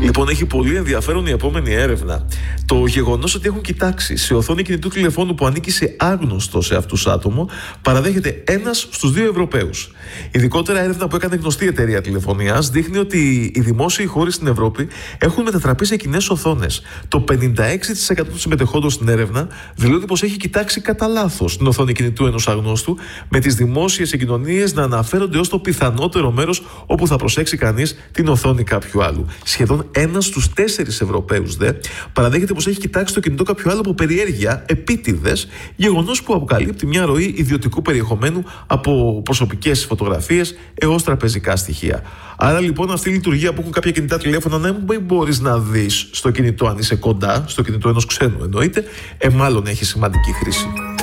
Λοιπόν, έχει πολύ ενδιαφέρον η επόμενη έρευνα. Το γεγονός ότι έχουν κοιτάξει σε οθόνη κινητού τηλεφώνου που ανήκει σε άγνωστο σε αυτούς άτομο παραδέχεται ένας στους 2 Ευρωπαίους. Ειδικότερα, έρευνα που έκανε γνωστή εταιρεία τηλεφωνίας δείχνει ότι οι δημόσιοι χώροι στην Ευρώπη έχουν μετατραπεί σε κοινές οθόνες. Το 56% των συμμετεχόντων στην έρευνα δηλώνει πως έχει κοιτάξει κατά λάθος την οθόνη κινητού ενός αγνώστου, με τις δημόσιες συγκοινωνίες να αναφέρονται ως το πιθανότερο μέρος όπου θα προσέξει κανείς την οθόνη κάποιου άλλου. Σχεδόν 1 στους 4 Ευρωπαίους παραδέχεται πως έχει κοιτάξει το κινητό κάποιου άλλου από περιέργεια, επίτηδες, γεγονός που αποκαλύπτει μια ροή ιδιωτικού περιεχομένου από προσωπικές φωτογραφίες έως τραπεζικά στοιχεία. Άρα λοιπόν αυτή η λειτουργία που έχουν κάποια κινητά τηλέφωνα να μην μπορείς να δεις στο κινητό αν είσαι κοντά, στο κινητό ενός ξένου εννοείται, μάλλον έχει σημαντική χρήση.